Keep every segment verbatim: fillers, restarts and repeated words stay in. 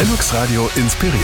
Linux Radio inspiriert.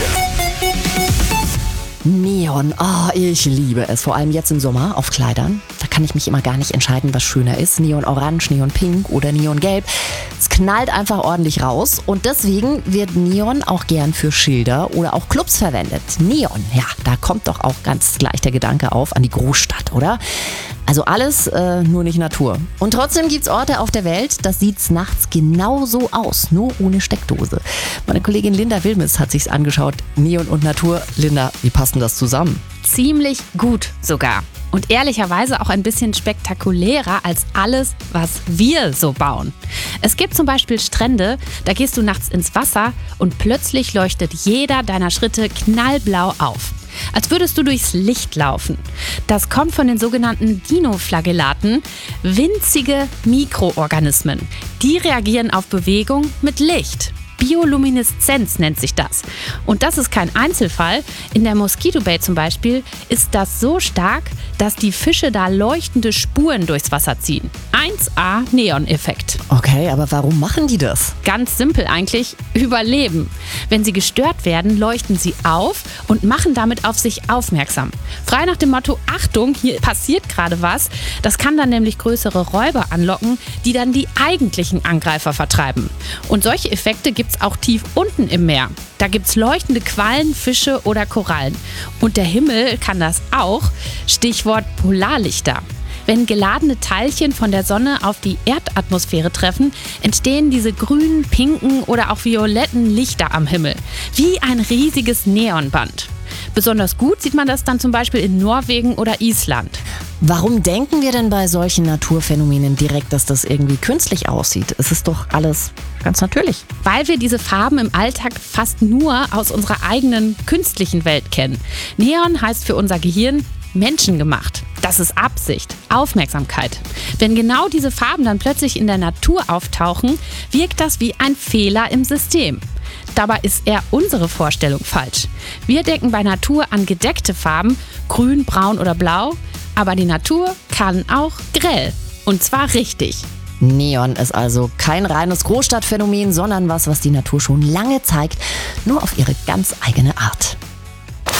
Neon, oh, ich liebe es. Vor allem jetzt im Sommer auf Kleidern. Da kann ich mich immer gar nicht entscheiden, was schöner ist. Neon Orange, Neon Pink oder Neon Gelb. Es knallt einfach ordentlich raus. Und deswegen wird Neon auch gern für Schilder oder auch Clubs verwendet. Neon, ja, da kommt doch auch ganz gleich der Gedanke auf an die Großstadt, oder? Also alles, äh, nur nicht Natur. Und trotzdem gibt's Orte auf der Welt, das sieht's nachts genauso aus, nur ohne Steckdose. Meine Kollegin Linda Wilmes hat sich's angeschaut. Neon und Natur. Linda, wie passt denn das zusammen? Ziemlich gut sogar. Und ehrlicherweise auch ein bisschen spektakulärer als alles, was wir so bauen. Es gibt zum Beispiel Strände, da gehst du nachts ins Wasser und plötzlich leuchtet jeder deiner Schritte knallblau auf. Als würdest du durchs Licht laufen. Das kommt von den sogenannten Dinoflagellaten, winzige Mikroorganismen. Die reagieren auf Bewegung mit Licht. Biolumineszenz nennt sich das. Und das ist kein Einzelfall. In der Mosquito Bay zum Beispiel ist das so stark, dass die Fische da leuchtende Spuren durchs Wasser ziehen. eins A Neon-Effekt. Okay, aber warum machen die das? Ganz simpel eigentlich, überleben. Wenn sie gestört werden, leuchten sie auf und machen damit auf sich aufmerksam. Frei nach dem Motto, Achtung, hier passiert gerade was. Das kann dann nämlich größere Räuber anlocken, die dann die eigentlichen Angreifer vertreiben. Und solche Effekte gibt es auch tief unten im Meer. Da gibt es leuchtende Quallen, Fische oder Korallen. Und der Himmel kann das auch. Stichwort Polarlichter. Wenn geladene Teilchen von der Sonne auf die Erdatmosphäre treffen, entstehen diese grünen, pinken oder auch violetten Lichter am Himmel. Wie ein riesiges Neonband. Besonders gut sieht man das dann zum Beispiel in Norwegen oder Island. Warum denken wir denn bei solchen Naturphänomenen direkt, dass das irgendwie künstlich aussieht? Es ist doch alles ganz natürlich. Weil wir diese Farben im Alltag fast nur aus unserer eigenen künstlichen Welt kennen. Neon heißt für unser Gehirn menschengemacht. Das ist Absicht, Aufmerksamkeit. Wenn genau diese Farben dann plötzlich in der Natur auftauchen, wirkt das wie ein Fehler im System. Dabei ist eher unsere Vorstellung falsch. Wir denken bei Natur an gedeckte Farben, grün, braun oder blau, aber die Natur kann auch grell. Und zwar richtig. Neon ist also kein reines Großstadtphänomen, sondern was, was die Natur schon lange zeigt, nur auf ihre ganz eigene Art.